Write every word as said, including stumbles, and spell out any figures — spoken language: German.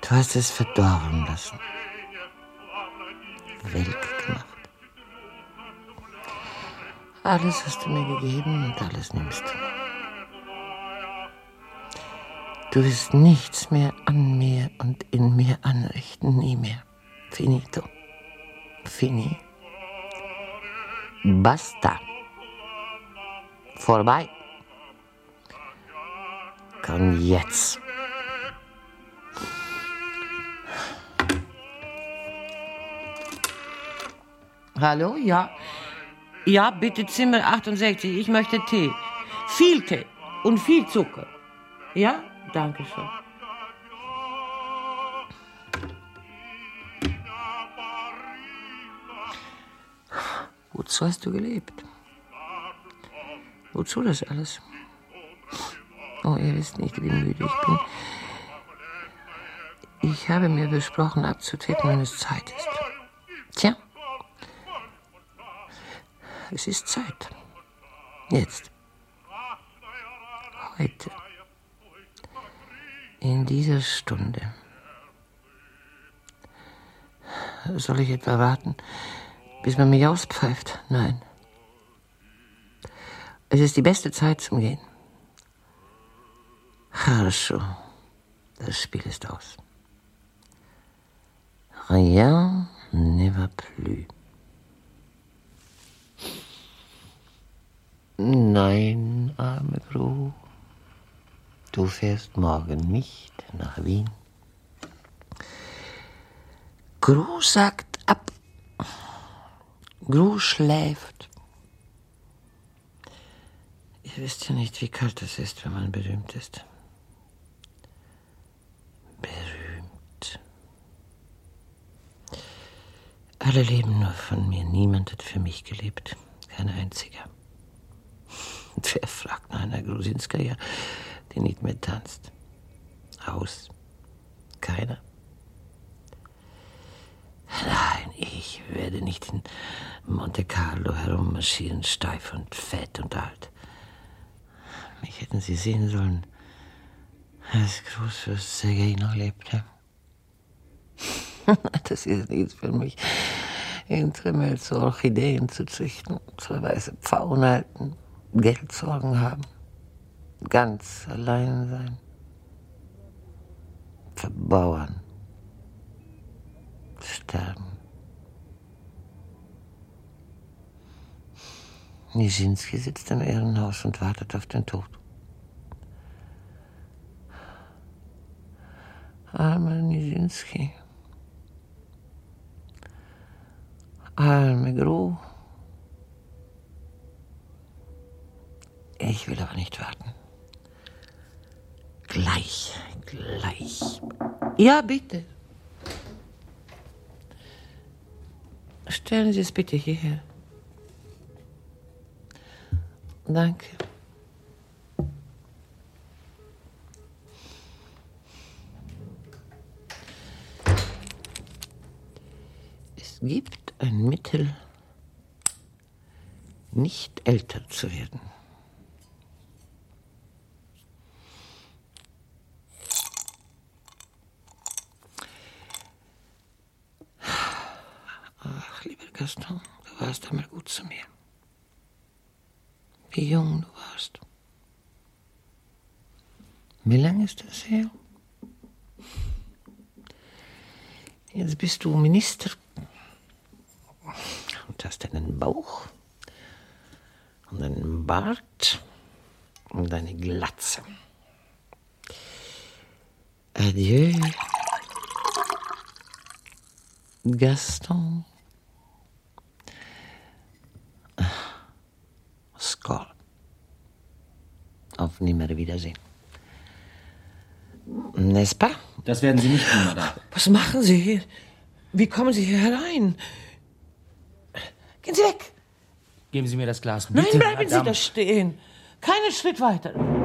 Du hast es verdorren lassen. Welk gemacht. Alles hast du mir gegeben und alles nimmst du. Du wirst nichts mehr an mir und in mir anrichten, nie mehr. Finito. Fini. Basta. Vorbei. Komm jetzt. Hallo, ja. Ja, bitte Zimmer achtundsechzig. Ich möchte Tee. Viel Tee und viel Zucker. Ja, danke schön. Wozu hast du gelebt? Wozu das alles? Oh, ihr wisst nicht, wie müde ich bin. Ich habe mir versprochen, abzutreten, wenn es Zeit ist. Tja. Es ist Zeit. Jetzt. Heute. In dieser Stunde. Soll ich etwa warten, bis man mich auspfeift? Nein. Es ist die beste Zeit zum Gehen. Хорошо. Das Spiel ist aus. Rien ne va plus. Nein, arme Gru. Du fährst morgen nicht nach Wien. Gru sagt ab. Gru schläft. Ihr wisst ja nicht, wie kalt es ist, wenn man berühmt ist. Berühmt. Alle leben nur von mir. Niemand hat für mich gelebt. Kein einziger. Und wer fragt nach einer Grusinskaja, die nicht mehr tanzt? Aus. Keiner. Nein, ich werde nicht in Monte Carlo herummarschieren, steif und fett und alt. Mich hätten Sie sehen sollen, als Großfürst Sergei noch lebte. Das ist nichts für mich, in Trimmel zu Orchideen zu züchten, zwei weiße Pfauen halten, Geldsorgen haben, ganz allein sein, verbauern, sterben. Nijinsky sitzt im Ehrenhaus und wartet auf den Tod. Armer Nijinsky. Arme Gru. Ich will aber nicht warten. Gleich, gleich. Ja, bitte. Stellen Sie es bitte hierher. Danke. Es gibt ein Mittel, nicht älter zu werden. Ach, lieber Gaston, du warst einmal gut zu mir. Wie jung du warst. Wie lange ist das her? Jetzt bist du Minister und hast einen Bauch und einen Bart und eine Glatze. Adieu, Gaston. Skål. Auf Nimmerwiedersehen. N'est-ce pas? Das werden Sie nicht tun, Madame. Was machen Sie hier? Wie kommen Sie hier herein? Gehen Sie weg! Geben Sie mir das Glas. Bitte, Nein, bleiben Madame. Sie da stehen. Keinen Schritt weiter.